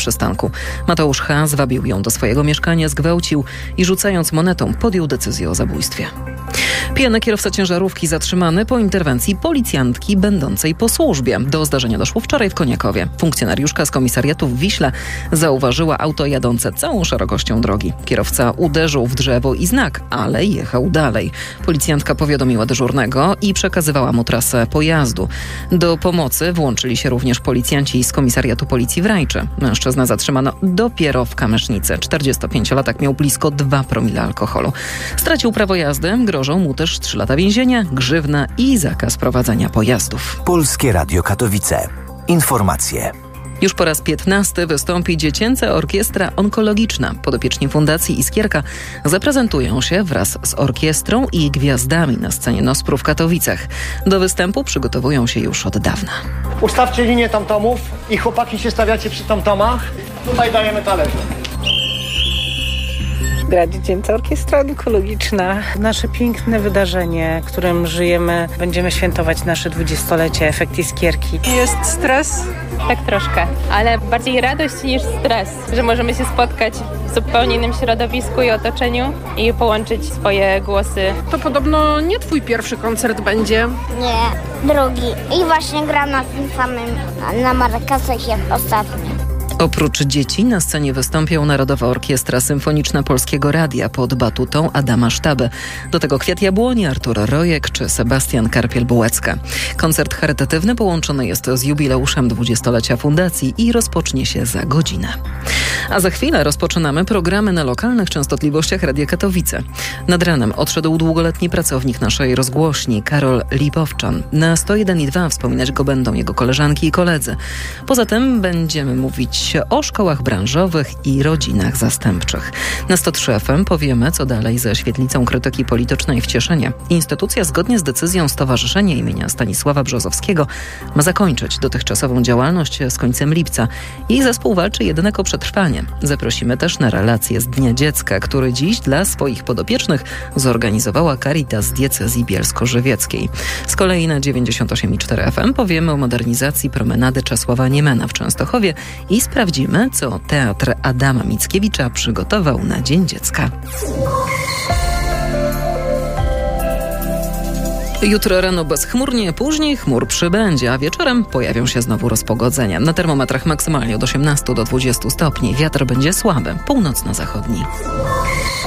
przystanku. Mateusz H. zwabił ją do swojego mieszkania, zgwałcił i rzucając monetą podjął decyzję o zabójstwie. Pijany kierowca ciężarówki zatrzymany po interwencji policjantki będącej po służbie. Do zdarzenia doszło wczoraj w Koniakowie. Funkcjonariuszka z komisariatu w Wiśle zauważyła auto jadące całą szerokością drogi. Kierowca uderzył w drzewo i znak, ale jechał dalej. Policjantka powiadomiła dyżurnego i przekazywała mu trasę pojazdu. Do pomocy włączyli się również policjanci z komisariatu policji w Rajczy. Mężczyznę zatrzymano dopiero w Kamysznicy. 45-latek miał blisko 2 promile alkoholu. Stracił prawo jazdy, grożą mu też 3 lata więzienia, grzywna i zakaz prowadzenia pojazdów. Polskie Radio Katowice. Informacje. Już po raz 15 wystąpi Dziecięca Orkiestra Onkologiczna. Podopieczni Fundacji Iskierka zaprezentują się wraz z orkiestrą i gwiazdami na scenie Nospru w Katowicach. Do występu przygotowują się już od dawna. Ustawcie linię tamtomów i chłopaki się stawiacie przy tamtomach. Tutaj dajemy talerze. Gra Dziecięca Orkiestra Onkologiczna. Nasze piękne wydarzenie, którym żyjemy. Będziemy świętować nasze 20-lecie Efekt Iskierki. Jest stres? Tak troszkę, ale bardziej radość niż stres, że możemy się spotkać w zupełnie innym środowisku i otoczeniu i połączyć swoje głosy. To podobno nie twój pierwszy koncert będzie. Nie, drugi. I właśnie gram na tym samym, na markasach jak ostatnio. Oprócz dzieci na scenie wystąpią Narodowa Orkiestra Symfoniczna Polskiego Radia pod batutą Adama Sztaby. Do tego Kwiat Jabłoni, Artur Rojek czy Sebastian Karpiel-Bułecka. Koncert charytatywny połączony jest z jubileuszem 20-lecia fundacji i rozpocznie się za godzinę. A za chwilę rozpoczynamy programy na lokalnych częstotliwościach Radia Katowice. Nad ranem odszedł długoletni pracownik naszej rozgłośni, Karol Lipowczan. Na 101,2 wspominać go będą jego koleżanki i koledzy. Poza tym będziemy mówić o szkołach branżowych i rodzinach zastępczych. Na 103 FM powiemy, co dalej ze Świetlicą Krytyki Politycznej w Cieszynie. Instytucja zgodnie z decyzją Stowarzyszenia imienia Stanisława Brzozowskiego ma zakończyć dotychczasową działalność z końcem lipca. Jej zespół walczy jednak o przetrwanie. Zaprosimy też na relację z Dnia Dziecka, który dziś dla swoich podopiecznych zorganizowała Caritas Diecezji Bielsko-Żywieckiej. Z kolei na 98,4 FM powiemy o modernizacji promenady Czesława Niemena w Częstochowie i sprawdzimy, co Teatr Adama Mickiewicza przygotował na Dzień Dziecka. Jutro rano bezchmurnie, później chmur przybędzie, a wieczorem pojawią się znowu rozpogodzenia. Na termometrach maksymalnie od 18 do 20 stopni. Wiatr będzie słaby, północno-zachodni.